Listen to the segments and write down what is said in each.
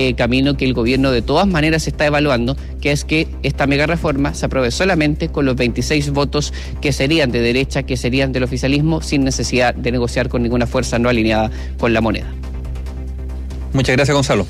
camino que el gobierno de todas maneras está evaluando, que es que esta mega reforma se apruebe solamente con los 26 votos que serían de derecha, que serían del oficialismo, sin necesidad de negociar con ninguna fuerza no alineada con la moneda. Muchas gracias, Gonzalo.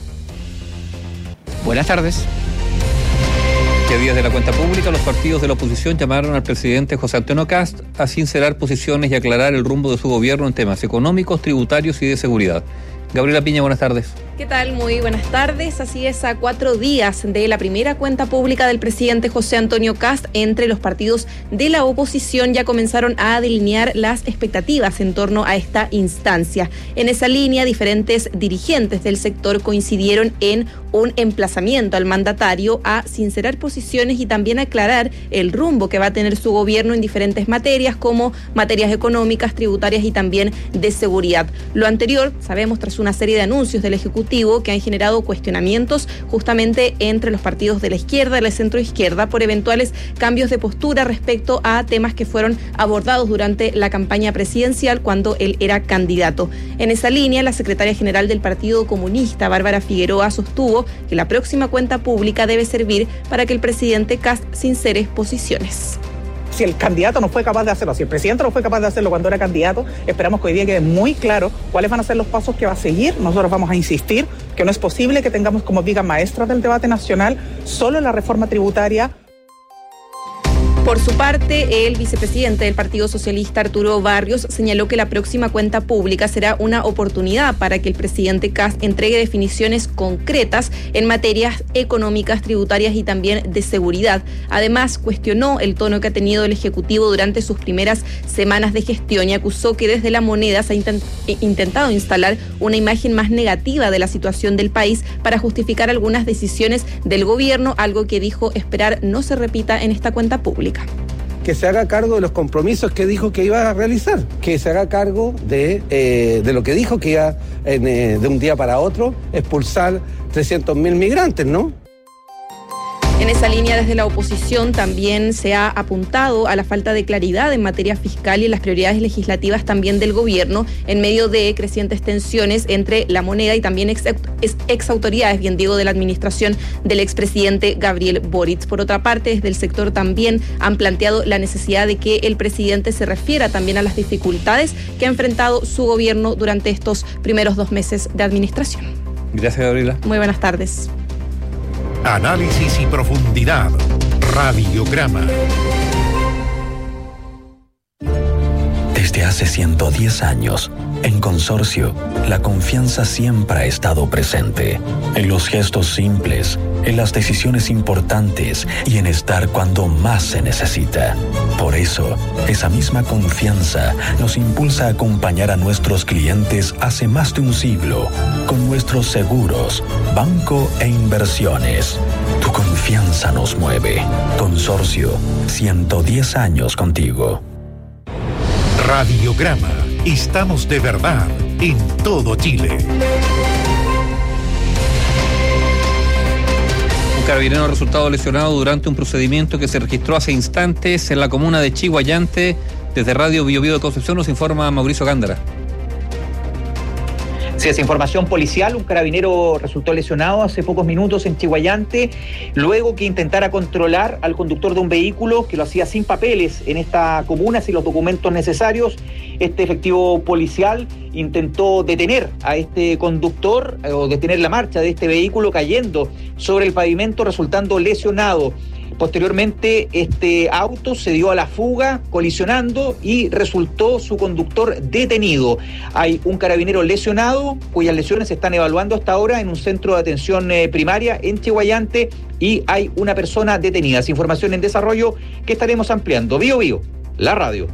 Buenas tardes. Que a días de la cuenta pública, los partidos de la oposición llamaron al presidente José Antonio Kast a sincerar posiciones y aclarar el rumbo de su gobierno en temas económicos, tributarios y de seguridad. Gabriela Piña, buenas tardes. ¿Qué tal? Muy buenas tardes. Así es, a 4 días de la primera cuenta pública del presidente José Antonio Kast, entre los partidos de la oposición ya comenzaron a delinear las expectativas en torno a esta instancia. En esa línea, diferentes dirigentes del sector coincidieron en un emplazamiento al mandatario a sincerar posiciones y también aclarar el rumbo que va a tener su gobierno en diferentes materias, como materias económicas, tributarias y también de seguridad. Lo anterior, sabemos, tras una serie de anuncios del Ejecutivo que han generado cuestionamientos justamente entre los partidos de la izquierda y la centroizquierda por eventuales cambios de postura respecto a temas que fueron abordados durante la campaña presidencial cuando él era candidato. En esa línea, la secretaria general del Partido Comunista, Bárbara Figueroa, sostuvo que la próxima cuenta pública debe servir para que el presidente Kast sincere posiciones. Si el candidato no fue capaz de hacerlo, si el presidente no fue capaz de hacerlo cuando era candidato, esperamos que hoy día quede muy claro cuáles van a ser los pasos que va a seguir. Nosotros vamos a insistir que no es posible que tengamos como viga maestra del debate nacional solo la reforma tributaria. Por su parte, el vicepresidente del Partido Socialista, Arturo Barrios, señaló que la próxima cuenta pública será una oportunidad para que el presidente Kast entregue definiciones concretas en materias económicas, tributarias y también de seguridad. Además, cuestionó el tono que ha tenido el Ejecutivo durante sus primeras semanas de gestión y acusó que desde la moneda se ha intentado instalar una imagen más negativa de la situación del país para justificar algunas decisiones del gobierno, algo que dijo esperar no se repita en esta cuenta pública. Que se haga cargo de los compromisos que dijo que iba a realizar, que se haga cargo de lo que dijo que iba de un día para otro expulsar 300.000 migrantes, ¿no? En esa línea, desde la oposición también se ha apuntado a la falta de claridad en materia fiscal y en las prioridades legislativas también del gobierno en medio de crecientes tensiones entre la moneda y también ex autoridades, bien digo, de la administración del expresidente Gabriel Boric. Por otra parte, desde el sector también han planteado la necesidad de que el presidente se refiera también a las dificultades que ha enfrentado su gobierno durante estos primeros 2 meses de administración. Gracias, Gabriela. Muy buenas tardes. Análisis y profundidad. Radiograma. Desde hace 110 años, en Consorcio, la confianza siempre ha estado presente. En los gestos simples, en las decisiones importantes y en estar cuando más se necesita. Por eso, esa misma confianza nos impulsa a acompañar a nuestros clientes hace más de un siglo con nuestros seguros, banco e inversiones. Tu confianza nos mueve. Consorcio, 110 años contigo. Radiograma. Estamos de verdad en todo Chile. Un carabinero ha resultado lesionado durante un procedimiento que se registró hace instantes en la comuna de Chiguayante. Desde Radio Bio Bio de Concepción nos informa Mauricio Gándara. Sí, es información policial. Un carabinero resultó lesionado hace pocos minutos en Chiguayante, luego que intentara controlar al conductor de un vehículo que lo hacía sin papeles en esta comuna, sin los documentos necesarios. Este efectivo policial intentó detener a este conductor o detener la marcha de este vehículo cayendo sobre el pavimento, resultando lesionado. Posteriormente, este auto se dio a la fuga, colisionando, y resultó su conductor detenido. Hay un carabinero lesionado, cuyas lesiones se están evaluando hasta ahora en un centro de atención primaria en Chiguayante, y hay una persona detenida. Es información en desarrollo que estaremos ampliando. Bio Bio, la radio.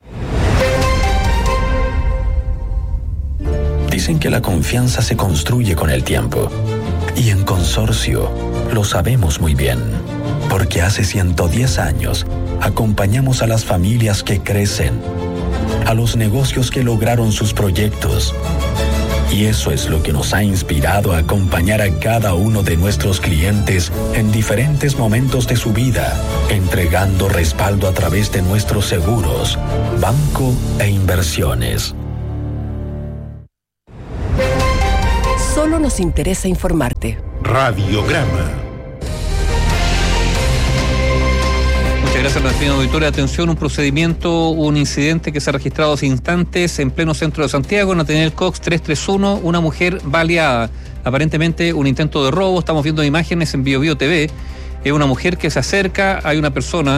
Dicen que la confianza se construye con el tiempo. Y en Consorcio lo sabemos muy bien. Porque hace 110 años acompañamos a las familias que crecen, a los negocios que lograron sus proyectos. Y eso es lo que nos ha inspirado a acompañar a cada uno de nuestros clientes en diferentes momentos de su vida, entregando respaldo a través de nuestros seguros, banco e inversiones. Solo solo nos interesa informarte. Radiograma. Muchas gracias, Martín Auditorio. Atención, un incidente que se ha registrado hace instantes en pleno centro de Santiago, en Ateneo Cox 331, una mujer baleada. Aparentemente un intento de robo, estamos viendo imágenes en Bio Bio TV. Es una mujer que se acerca, hay una persona,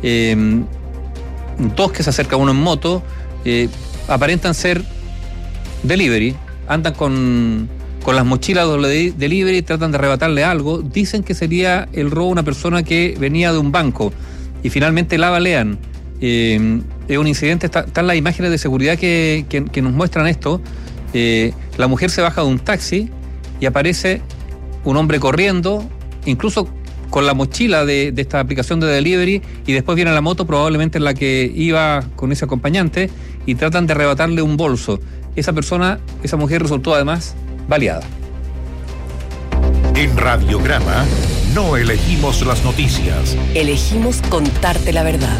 dos que se acercan, uno en moto, aparentan ser delivery, andan con las mochilas de delivery, tratan de arrebatarle algo, dicen que sería el robo a una persona que venía de un banco y finalmente la balean. Es un incidente, están las imágenes de seguridad que nos muestran esto. La mujer se baja de un taxi y aparece un hombre corriendo, incluso con la mochila de esta aplicación de delivery, y después viene la moto, probablemente en la que iba con ese acompañante, y tratan de arrebatarle un bolso. Esa mujer resultó además baleada. En Radiograma no elegimos las noticias. Elegimos contarte la verdad.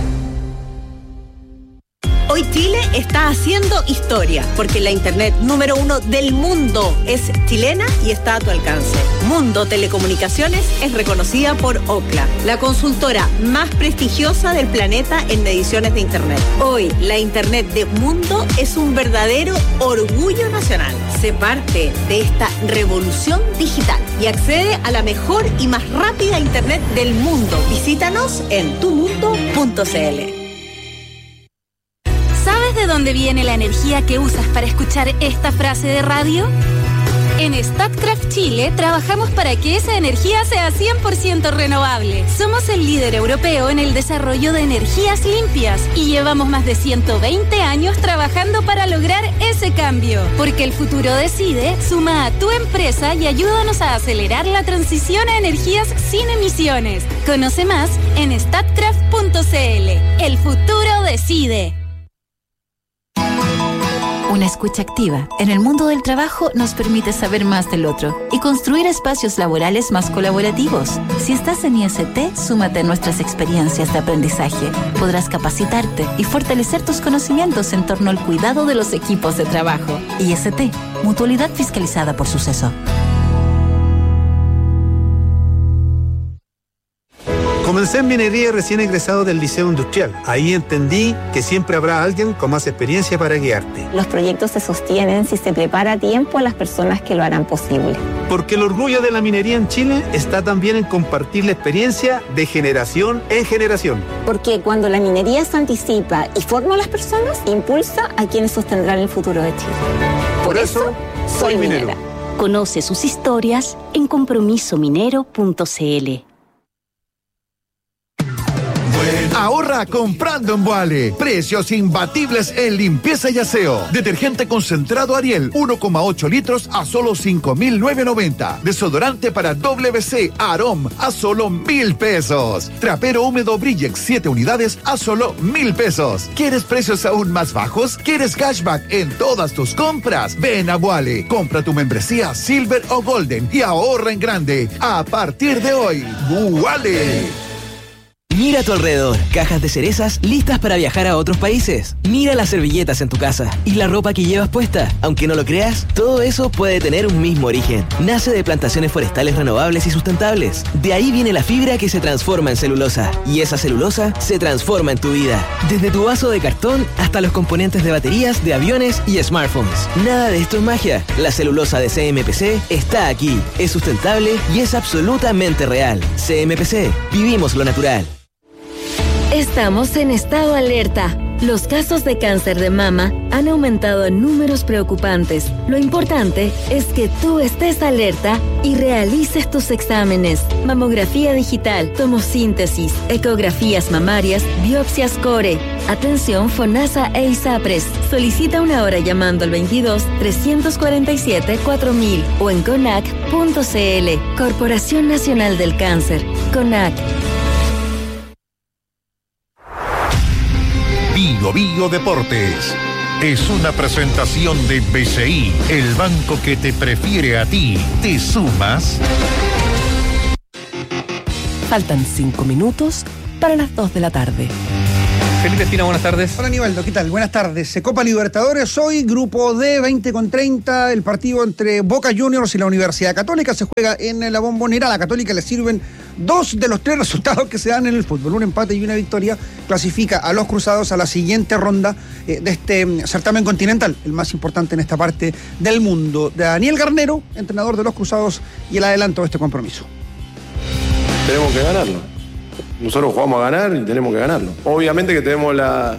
Hoy Chile está haciendo historia, porque la internet número 1 del mundo es chilena y está a tu alcance. Mundo Telecomunicaciones es reconocida por Ookla, la consultora más prestigiosa del planeta en mediciones de internet. Hoy, la internet de Mundo es un verdadero orgullo nacional. Sé parte de esta revolución digital y accede a la mejor y más rápida internet del mundo. Visítanos en tumundo.cl. ¿Sabes de dónde viene la energía que usas para escuchar esta frase de radio? En Statkraft Chile trabajamos para que esa energía sea 100% renovable. Somos el líder europeo en el desarrollo de energías limpias y llevamos más de 120 años trabajando para lograr ese cambio. Porque el futuro decide, suma a tu empresa y ayúdanos a acelerar la transición a energías sin emisiones. Conoce más en statkraft.cl. El futuro decide. Una escucha activa en el mundo del trabajo nos permite saber más del otro y construir espacios laborales más colaborativos. Si estás en IST, súmate a nuestras experiencias de aprendizaje. Podrás capacitarte y fortalecer tus conocimientos en torno al cuidado de los equipos de trabajo. IST, Mutualidad fiscalizada por Suceso. Comencé en minería recién egresado del Liceo Industrial. Ahí entendí que siempre habrá alguien con más experiencia para guiarte. Los proyectos se sostienen si se prepara a tiempo a las personas que lo harán posible. Porque el orgullo de la minería en Chile está también en compartir la experiencia de generación en generación. Porque cuando la minería se anticipa y forma a las personas, impulsa a quienes sostendrán el futuro de Chile. Por eso, soy minero. Conoce sus historias en compromisominero.cl. Ahorra comprando en Boale. Precios imbatibles en limpieza y aseo. Detergente concentrado Ariel, 1,8 litros a solo 5.990. Desodorante para WC Arom a solo 1.000 pesos. Trapero húmedo Brillex 7 unidades a solo 1.000 pesos. ¿Quieres precios aún más bajos? ¿Quieres cashback en todas tus compras? Ven a Boale. Compra tu membresía Silver o Golden y ahorra en grande. A partir de hoy, Boale. Mira a tu alrededor, cajas de cerezas listas para viajar a otros países. Mira las servilletas en tu casa y la ropa que llevas puesta. Aunque no lo creas, todo eso puede tener un mismo origen. Nace de plantaciones forestales renovables y sustentables. De ahí viene la fibra que se transforma en celulosa. Y esa celulosa se transforma en tu vida. Desde tu vaso de cartón hasta los componentes de baterías, de aviones y smartphones. Nada de esto es magia. La celulosa de CMPC está aquí. Es sustentable y es absolutamente real. CMPC, vivimos lo natural. Estamos en estado alerta. Los casos de cáncer de mama han aumentado en números preocupantes. Lo importante es que tú estés alerta y realices tus exámenes. Mamografía digital, tomosíntesis, ecografías mamarias, biopsias core. Atención FONASA e ISAPRES. Solicita una hora llamando al 22-347-4000 o en CONAC.cl. Corporación Nacional del Cáncer. CONAC. Bio Bio Deportes es una presentación de BCI, el banco que te prefiere a ti. ¿Te sumas? Faltan 5 minutos para las 2 de la tarde. Felipe Espina, buenas tardes. Hola Nivaldo, ¿qué tal? Buenas tardes. Copa Libertadores hoy, grupo D, 20:30, el partido entre Boca Juniors y la Universidad Católica se juega en la Bombonera. A la Católica le sirven 2 de los 3 resultados que se dan en el fútbol. Un empate y una victoria clasifica a los Cruzados a la siguiente ronda de este certamen continental, el más importante en esta parte del mundo. Daniel Garnero, entrenador de los Cruzados, y el adelanto de este compromiso. Tenemos que ganarlo. Nosotros jugamos a ganar y tenemos que ganarlo. Obviamente que tenemos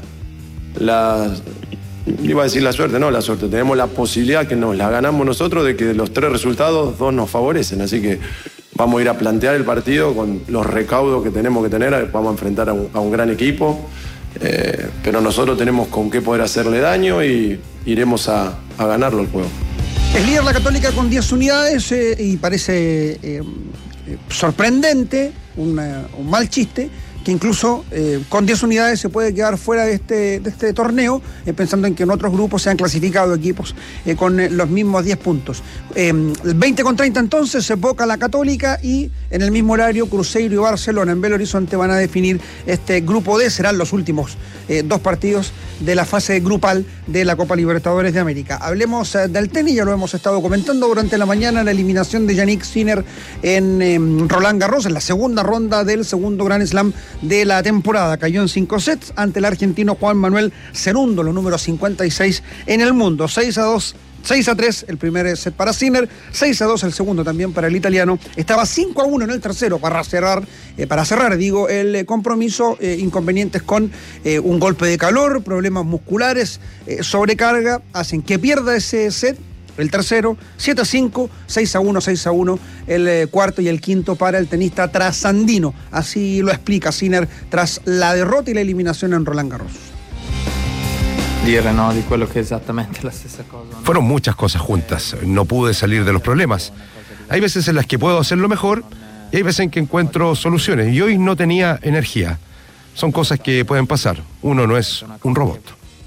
iba a decir la suerte, no la suerte, tenemos la posibilidad que nos la ganamos nosotros de que de los 3 resultados 2 nos favorecen, así que vamos a ir a plantear el partido con los recaudos que tenemos que tener, vamos a enfrentar a un gran equipo, pero nosotros tenemos con qué poder hacerle daño y iremos a ganarlo el juego. Es líder la Católica con 10 unidades y parece sorprendente, un mal chiste, que incluso con 10 unidades se puede quedar fuera de este torneo, pensando en que en otros grupos se han clasificado equipos con los mismos 10 puntos. 20:30 entonces se Boca la Católica y en el mismo horario Cruzeiro y Barcelona en Belo Horizonte van a definir este grupo D. Serán los últimos 2 partidos de la fase grupal de la Copa Libertadores de América. Hablemos del tenis, ya lo hemos estado comentando durante la mañana, la eliminación de Yannick Sinner en Roland Garros, en la segunda ronda del segundo Grand Slam de la temporada. Cayó en 5 sets ante el argentino Juan Manuel Cerundo, los números 56 en el mundo. 6-2, 6-3 el primer set para Sinner, 6-2 el segundo también para el italiano. Estaba 5-1 en el tercero para cerrar el compromiso. Inconvenientes con un golpe de calor, problemas musculares, sobrecarga, hacen que pierda ese set. El tercero, 7-5, 6-1, 6-1, el cuarto y el quinto para el tenista trasandino. Así lo explica Sinner tras la derrota y la eliminación en Roland Garros. Fueron muchas cosas juntas. No pude salir de los problemas. Hay veces en las que puedo hacerlo mejor y hay veces en que encuentro soluciones. Y hoy no tenía energía. Son cosas que pueden pasar. Uno no es un robot.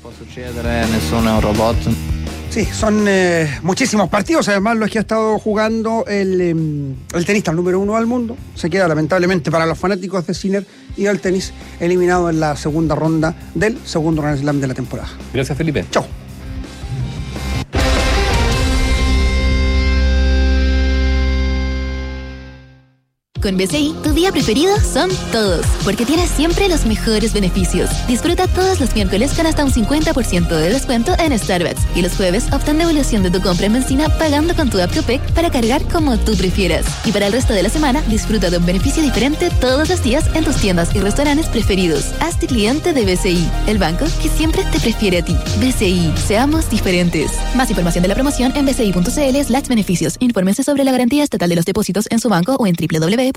Sí, son muchísimos partidos, además los que ha estado jugando el tenista, el número 1 del mundo. Se queda lamentablemente para los fanáticos de Sinner y del tenis eliminado en la segunda ronda del segundo Grand Slam de la temporada. Gracias, Felipe. Chao. Con BCI, tu día preferido son todos, porque tienes siempre los mejores beneficios. Disfruta todos los miércoles con hasta un 50% de descuento en Starbucks y los jueves obtén devolución de tu compra en benzina pagando con tu app Copec para cargar como tú prefieras. Y para el resto de la semana, disfruta de un beneficio diferente todos los días en tus tiendas y restaurantes preferidos. Hazte cliente de BCI, el banco que siempre te prefiere a ti. BCI, seamos diferentes. Más información de la promoción en bci.cl/beneficios. Infórmense sobre la garantía estatal de los depósitos en su banco o en www.cmfchile.cl.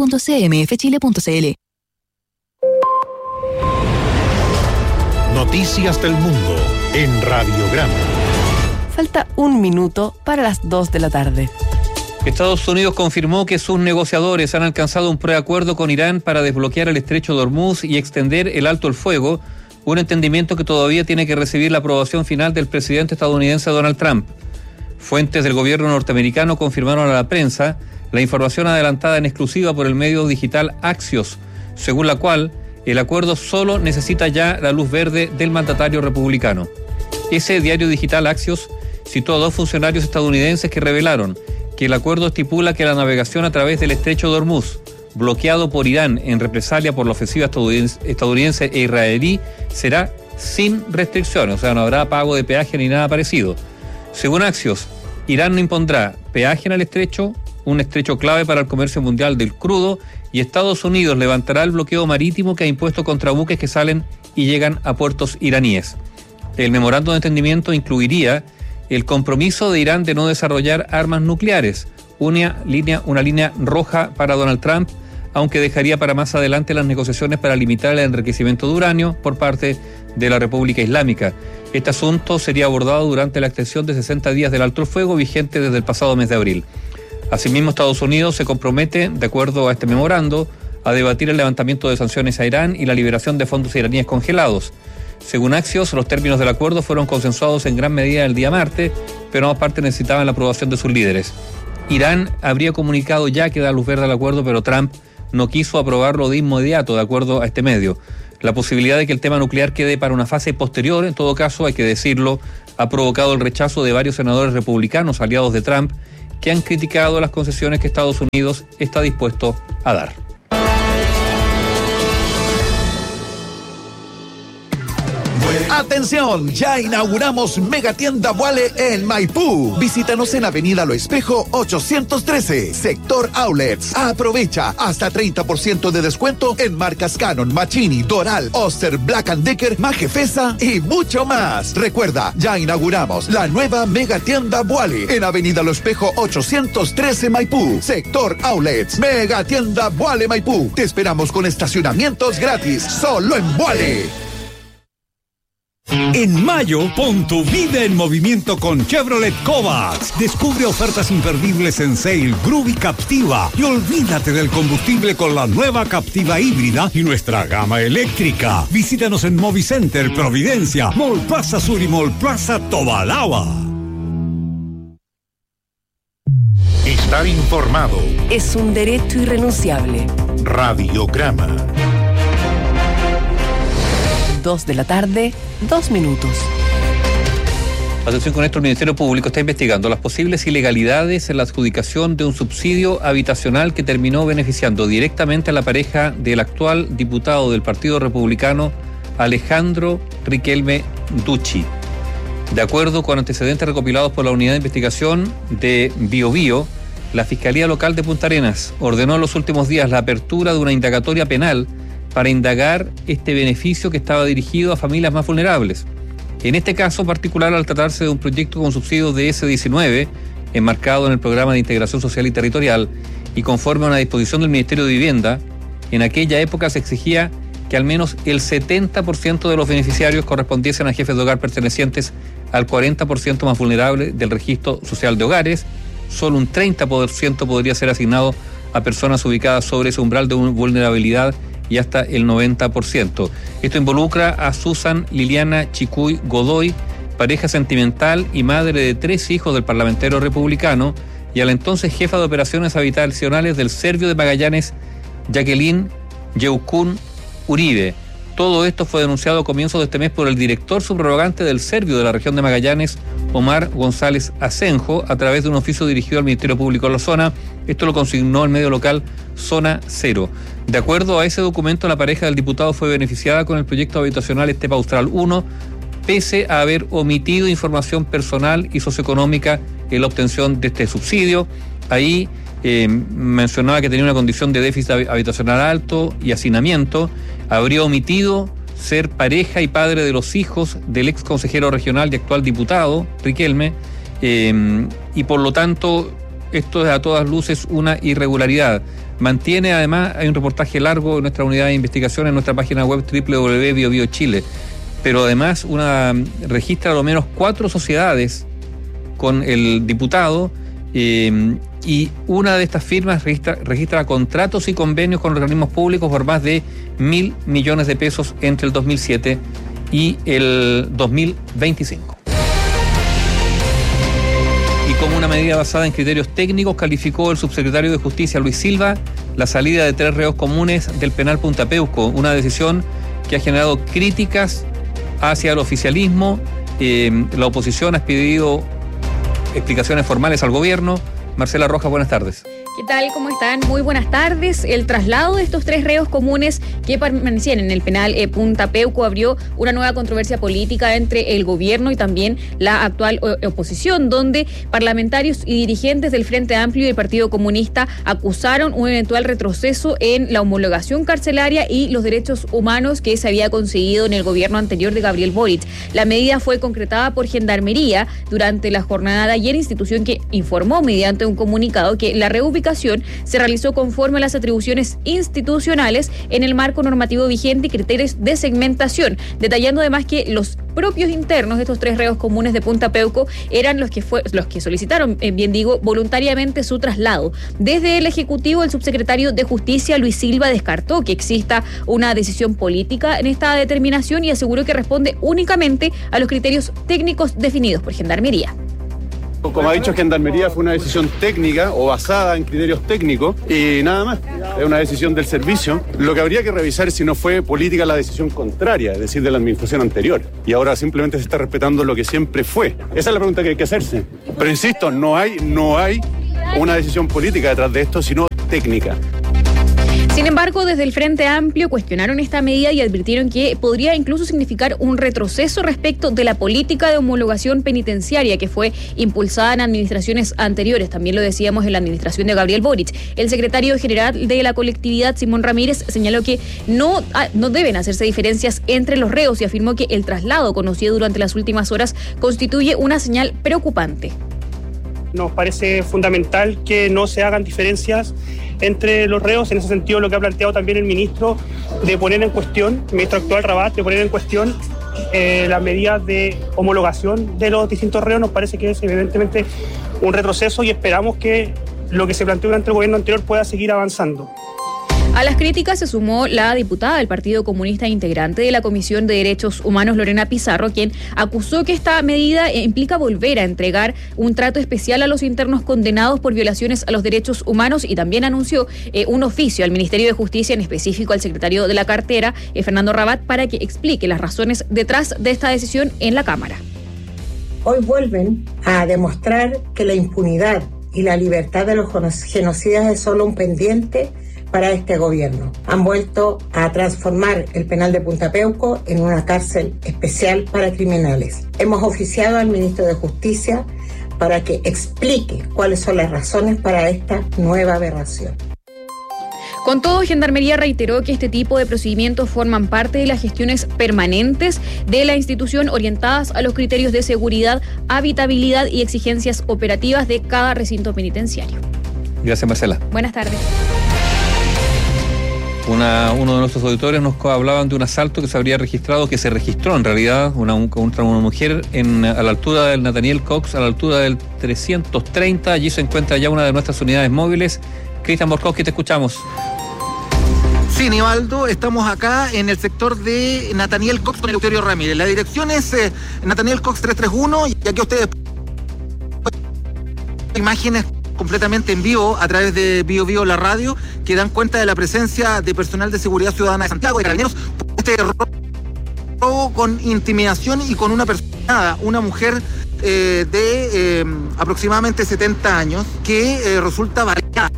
Noticias del mundo en Radiograma. Falta 1 minuto para las 2 de la tarde. Estados Unidos confirmó que sus negociadores han alcanzado un preacuerdo con Irán para desbloquear el estrecho de Hormuz y extender el alto el fuego, un entendimiento que todavía tiene que recibir la aprobación final del presidente estadounidense Donald Trump. Fuentes del gobierno norteamericano confirmaron a la prensa la información adelantada en exclusiva por el medio digital Axios, según la cual el acuerdo solo necesita ya la luz verde del mandatario republicano. Ese diario digital Axios citó a 2 funcionarios estadounidenses que revelaron que el acuerdo estipula que la navegación a través del estrecho de Hormuz, bloqueado por Irán en represalia por la ofensiva estadounidense e israelí, será sin restricciones, o sea, no habrá pago de peaje ni nada parecido. Según Axios, Irán no impondrá peaje en el estrecho, un estrecho clave para el comercio mundial del crudo, y Estados Unidos levantará el bloqueo marítimo que ha impuesto contra buques que salen y llegan a puertos iraníes. El memorándum de entendimiento incluiría el compromiso de Irán de no desarrollar armas nucleares, una línea roja para Donald Trump, aunque dejaría para más adelante las negociaciones para limitar el enriquecimiento de uranio por parte de la República Islámica. Este asunto sería abordado durante la extensión de 60 días del alto el fuego vigente desde el pasado mes de abril. Asimismo, Estados Unidos se compromete, de acuerdo a este memorando, a debatir el levantamiento de sanciones a Irán y la liberación de fondos iraníes congelados. Según Axios, los términos del acuerdo fueron consensuados en gran medida el día martes, pero ambas partes necesitaban la aprobación de sus líderes. Irán habría comunicado ya que da luz verde al acuerdo, pero Trump no quiso aprobarlo de inmediato, de acuerdo a este medio. La posibilidad de que el tema nuclear quede para una fase posterior, en todo caso, hay que decirlo, ha provocado el rechazo de varios senadores republicanos aliados de Trump que han criticado las concesiones que Estados Unidos está dispuesto a dar. Atención, ya inauguramos Megatienda Vuale en Maipú. Visítanos en Avenida Lo Espejo 813, sector Outlets. Aprovecha hasta 30% de descuento en marcas Canon, Machini, Doral, Oster, Black & Decker, Majefesa y mucho más. Recuerda, ya inauguramos la nueva Megatienda Vuale en Avenida Lo Espejo 813 Maipú, sector Outlets. Megatienda Vuale Maipú. Te esperamos con estacionamientos gratis, solo en Vuale. En mayo, pon tu vida en movimiento con Chevrolet Kovacs. Descubre ofertas imperdibles en Sail, Groove y Captiva. Y olvídate del combustible con la nueva Captiva híbrida y nuestra gama eléctrica. Visítanos en Movicenter, Providencia, Mall Plaza Sur y Mall Plaza Tobalaba. Estar informado es un derecho irrenunciable. Radiograma. 2 de la tarde, 2 minutos. Atención con esto, el Ministerio Público está investigando las posibles ilegalidades en la adjudicación de un subsidio habitacional que terminó beneficiando directamente a la pareja del actual diputado del Partido Republicano, Alejandro Riquelme Ducci. De acuerdo con antecedentes recopilados por la Unidad de Investigación de Biobío, la Fiscalía Local de Punta Arenas ordenó en los últimos días la apertura de una indagatoria penal para indagar este beneficio que estaba dirigido a familias más vulnerables. En este caso particular, al tratarse de un proyecto con subsidio de S19, enmarcado en el Programa de Integración Social y Territorial, y conforme a una disposición del Ministerio de Vivienda, en aquella época se exigía que al menos el 70% de los beneficiarios correspondiesen a jefes de hogar pertenecientes al 40% más vulnerable del registro social de hogares. Solo un 30% podría ser asignado a personas ubicadas sobre ese umbral de vulnerabilidad y hasta el 90%. Esto involucra a Susan Liliana Chicuy Godoy, pareja sentimental y madre de 3 hijos del parlamentario republicano, y a la entonces jefa de operaciones habitacionales del Servio de Magallanes, Jacqueline Yeucún Uribe. Todo esto fue denunciado a comienzos de este mes por el director subrogante del Servio de la región de Magallanes, Omar González Asenjo, a través de un oficio dirigido al Ministerio Público de la zona. Esto lo consignó el medio local Zona Cero. De acuerdo a ese documento, la pareja del diputado fue beneficiada con el proyecto habitacional Estepa Austral 1, pese a haber omitido información personal y socioeconómica en la obtención de este subsidio. Ahí mencionaba que tenía una condición de déficit habitacional alto y hacinamiento. Habría omitido ser pareja y padre de los hijos del ex consejero regional y actual diputado, Riquelme, y por lo tanto esto es a todas luces una irregularidad. Mantiene además, hay un reportaje largo en nuestra unidad de investigación en nuestra página web www.biobiochile, pero además registra al lo menos 4 sociedades con el diputado, y una de estas firmas registra contratos y convenios con organismos públicos por más de 1.000 millones de pesos entre el 2007 y el 2025. Y como una medida basada en criterios técnicos, calificó el subsecretario de Justicia, Luis Silva, la salida de 3 reos comunes del penal Punta Peuco, una decisión que ha generado críticas hacia el oficialismo. La oposición ha pedido explicaciones formales al gobierno. Marcela Rojas, buenas tardes. ¿Qué tal? ¿Cómo están? Muy buenas tardes. El traslado de estos 3 reos comunes que permanecían en el penal Punta Peuco abrió una nueva controversia política entre el gobierno y también la actual oposición, donde parlamentarios y dirigentes del Frente Amplio y del Partido Comunista acusaron un eventual retroceso en la homologación carcelaria y los derechos humanos que se había conseguido en el gobierno anterior de Gabriel Boric. La medida fue concretada por Gendarmería durante la jornada de ayer, institución que informó mediante un comunicado que la reubicación se realizó conforme a las atribuciones institucionales en el marco normativo vigente y criterios de segmentación, detallando además que los propios internos de estos 3 reos comunes de Punta Peuco eran los que solicitaron, voluntariamente su traslado. Desde el Ejecutivo, el subsecretario de Justicia, Luis Silva, descartó que exista una decisión política en esta determinación y aseguró que responde únicamente a los criterios técnicos definidos por Gendarmería. Como ha dicho Gendarmería, fue una decisión técnica o basada en criterios técnicos y nada más. Es una decisión del servicio. Lo que habría que revisar es si no fue política la decisión contraria, es decir, de la administración anterior. Y ahora simplemente se está respetando lo que siempre fue. Esa es la pregunta que hay que hacerse. Pero insisto, no hay una decisión política detrás de esto, sino técnica. Sin embargo, desde el Frente Amplio cuestionaron esta medida y advirtieron que podría incluso significar un retroceso respecto de la política de homologación penitenciaria que fue impulsada en administraciones anteriores. También lo decíamos en la administración de Gabriel Boric. El secretario general de la colectividad, Simón Ramírez, señaló que no deben hacerse diferencias entre los reos y afirmó que el traslado conocido durante las últimas horas constituye una señal preocupante. Nos parece fundamental que no se hagan diferencias entre los reos. En ese sentido, lo que ha planteado también el ministro de poner en cuestión, el ministro actual Rabat, de poner en cuestión las medidas de homologación de los distintos reos, nos parece que es evidentemente un retroceso y esperamos que lo que se planteó durante el gobierno anterior pueda seguir avanzando. A las críticas se sumó la diputada del Partido Comunista integrante de la Comisión de Derechos Humanos, Lorena Pizarro, quien acusó que esta medida implica volver a entregar un trato especial a los internos condenados por violaciones a los derechos humanos y también anunció un oficio al Ministerio de Justicia, en específico al secretario de la cartera, Fernando Rabat, para que explique las razones detrás de esta decisión en la Cámara. Hoy vuelven a demostrar que la impunidad y la libertad de los genocidas es solo un pendiente para este gobierno. Han vuelto a transformar el penal de Punta Peuco en una cárcel especial para criminales. Hemos oficiado al ministro de Justicia para que explique cuáles son las razones para esta nueva aberración. Con todo, Gendarmería reiteró que este tipo de procedimientos forman parte de las gestiones permanentes de la institución orientadas a los criterios de seguridad, habitabilidad y exigencias operativas de cada recinto penitenciario. Gracias, Marcela. Buenas tardes. Uno de nuestros auditores nos hablaban de un asalto que se registró en realidad contra una mujer a la altura del Nathaniel Cox, a la altura del 330. Allí se encuentra ya una de nuestras unidades móviles. Cristian Borkowski, te escuchamos. Sí, Nivaldo, estamos acá en el sector de Nathaniel Cox con Eleuterio Ramírez. La dirección es Nathaniel Cox 331 y aquí ustedes imágenes completamente en vivo a través de Bio Bio, la radio, que dan cuenta de la presencia de personal de seguridad ciudadana de Santiago, de Carabineros, este robo con intimidación y con una persona, una mujer de aproximadamente 70 años, que resulta baleada.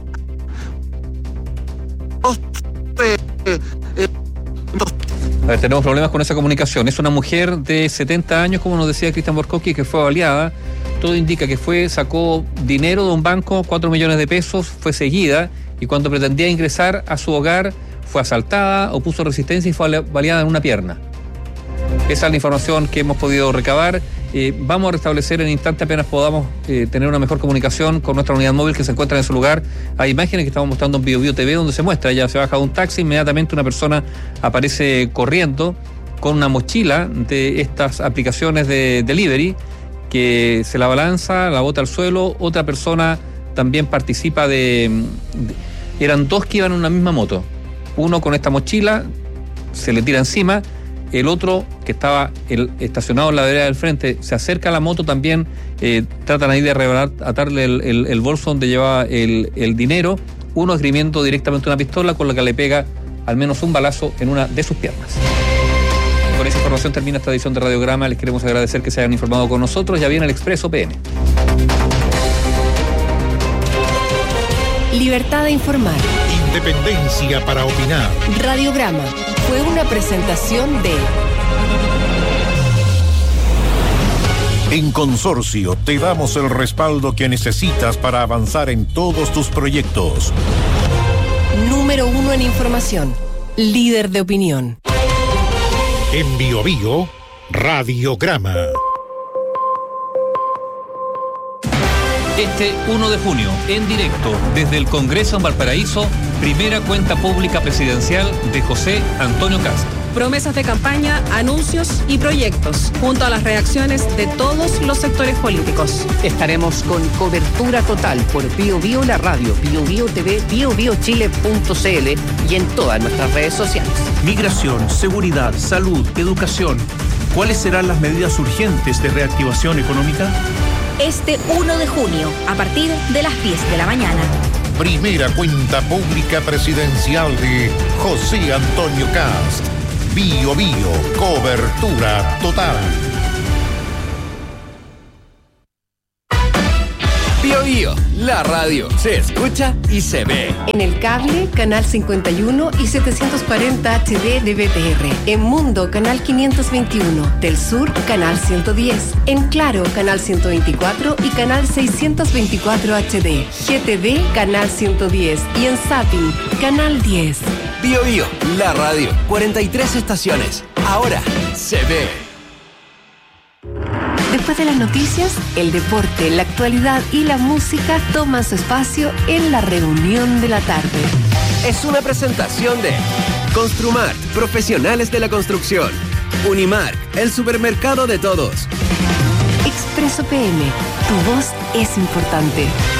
A ver, tenemos problemas con esa comunicación. Es una mujer de 70 años, como nos decía Cristian Borkowski, que fue baleada. Todo indica que sacó dinero de un banco, 4 millones de pesos, fue seguida y cuando pretendía ingresar a su hogar fue asaltada, opuso resistencia y fue baleada en una pierna. Esa es la información que hemos podido recabar. Vamos a restablecer en instante apenas podamos tener una mejor comunicación con nuestra unidad móvil que se encuentra en su lugar. Hay imágenes que estamos mostrando en Bio Bio TV donde se muestra, ella se baja de un taxi, inmediatamente una persona aparece corriendo con una mochila de estas aplicaciones de delivery, que se la balanza, la bota al suelo. Otra persona también participa eran dos que iban en una misma moto. Uno con esta mochila, se le tira encima. El otro, que estaba estacionado en la vereda del frente, se acerca a la moto también. Tratan ahí de atarle el bolso donde llevaba el dinero. Uno esgrimiendo directamente una pistola con la que le pega al menos un balazo en una de sus piernas. Con esa información termina esta edición de Radiograma. Les queremos agradecer que se hayan informado con nosotros. Ya viene el Expreso PM. Libertad de informar. Independencia para opinar. Radiograma fue una presentación de... En Consorcio te damos el respaldo que necesitas para avanzar en todos tus proyectos. Número 1 en información. Líder de opinión. En Bio Bio, Radiograma. Este 1 de junio, en directo, desde el Congreso en Valparaíso, primera cuenta pública presidencial de José Antonio Kast. Promesas de campaña, anuncios y proyectos, junto a las reacciones de todos los sectores políticos. Estaremos con cobertura total por Bio Bio, la radio, Bio Bio TV, biobiochile.cl y en todas nuestras redes sociales. Migración, seguridad, salud, educación. ¿Cuáles serán las medidas urgentes de reactivación económica? este 1 de junio, a partir de las 10 de la mañana. Primera cuenta pública presidencial de José Antonio Cast. Bio Bio, cobertura total. Bio Bio, la radio se escucha y se ve. En el cable, canal 51 y 740 HD de BTR. En Mundo, canal 521. Del Sur, canal 110. En Claro, canal 124 y canal 624 HD. GTV, canal 110. Y en Zapping, canal 10. Bio Bio, la radio, 43 estaciones. Ahora se ve. Después de las noticias, el deporte, la actualidad y la música toman su espacio en la reunión de la tarde. Es una presentación de Construmart, profesionales de la construcción. Unimark, el supermercado de todos. Expreso PM, tu voz es importante.